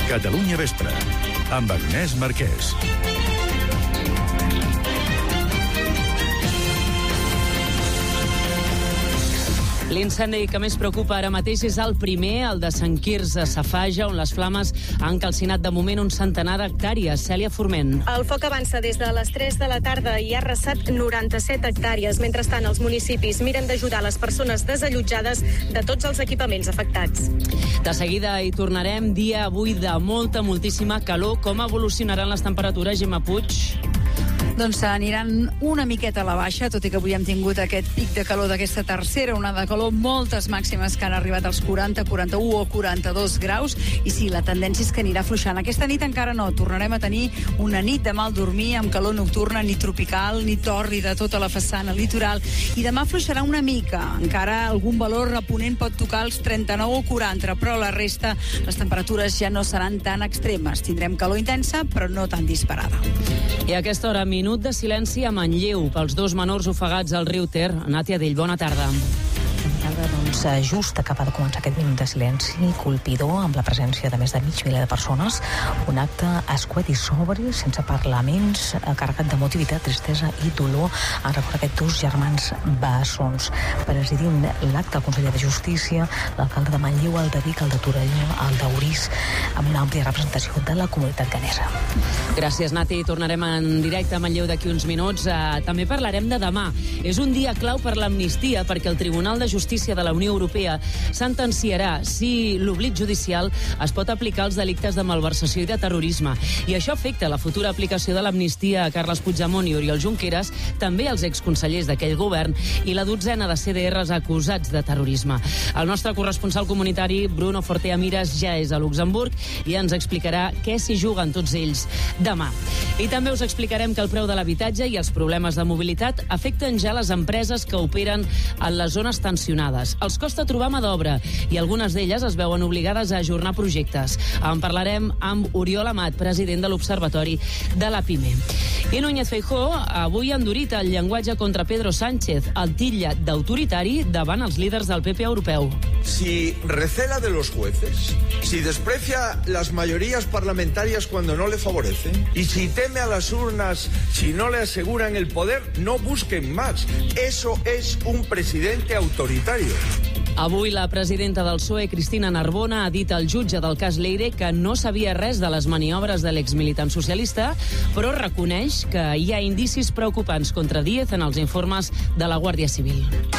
Catalunya Vespre, amb Agnès Marquès. L'incendi que més preocupa ara mateix és el primer, el de Sant Quirze Safaja, on les flames han calcinat de moment un centenar d'hectàrees. Cèlia Forment. El foc avança des de les 3 de la tarda i ha arrasat 97 hectàrees. Mentrestant, els municipis miren d'ajudar les persones desallotjades de tots els equipaments afectats. De seguida hi tornarem. Dia avui de moltíssima calor. Com evolucionaran les temperatures, Gemma Puig? Doncs aniran una miqueta a la baixa, tot i que avui hem tingut aquest pic de calor d'aquesta tercera onada de calor, moltes màximes que han arribat als 40, 41 o 42 graus, i sí, la tendència és que anirà afluixant. Aquesta nit encara no, tornarem a tenir una nit de mal dormir, amb calor nocturna, ni tropical, ni tòrrida, tota la façana litoral, i demà afluixarà una mica, encara algun valor reponent pot tocar els 39 o 40, però la resta, les temperatures ja no seran tan extremes. Tindrem calor intensa, però no tan disparada. I a aquesta hora, minut de silenci a Manlleu pels 2 menors ofegats al riu Ter. Nàtia Dell, bona tarda. Doncs just acaba de començar aquest minut de silenci colpidor amb la presència de més de 500.000 de persones, un acte escuet i sobri, sense parlaments, carregat d'emotivitat, tristesa i dolor en record aquests 2 germans bessons. Presidint l'acte al conseller de Justícia, l'alcalde de Manlleu, el de Vic, el de Torelló, el d'Orís, amb una àmplia representació de la comunitat ganesa. Gràcies, Nati. Tornarem en directe a Manlleu d'aquí uns minuts. També parlarem de demà. És un dia clau per l'amnistia perquè el Tribunal de Justícia de la Unió Europea sentenciarà si l'oblit judicial es pot aplicar als delictes de malversació i de terrorisme. I això afecta la futura aplicació de l'amnistia a Carles Puigdemont i Oriol Junqueras, també als exconsellers d'aquell govern i la 12ena de CDRs acusats de terrorisme. El nostre corresponsal comunitari, Bruno Fortea Miras, ja és a Luxemburg i ens explicarà què s'hi juguen tots ells demà. I també us explicarem que el preu de l'habitatge i els problemes de mobilitat afecten ja les empreses que operen en les zones tensionades. Els costa trobar mà d'obra i algunes d'elles es veuen obligades a ajornar projectes. En parlarem amb Oriol Amat, president de l'Observatori de la PIME. I Núñez Feijóo avui ha endurit el llenguatge contra Pedro Sánchez, el titlla d'autoritari davant els líders del PP europeu. Si recela de los jueces, si desprecia las mayorías parlamentarias cuando no le favorecen, y si teme a las urnas si no le aseguran el poder, no busquen más. Eso es un presidente autoritario. Avui la presidenta del PSOE, Cristina Narbona, ha dit al jutge del cas Leire que no sabia res de les maniobres de l'exmilitant socialista, però reconeix que hi ha indicis preocupants contra Díez en els informes de la Guàrdia Civil.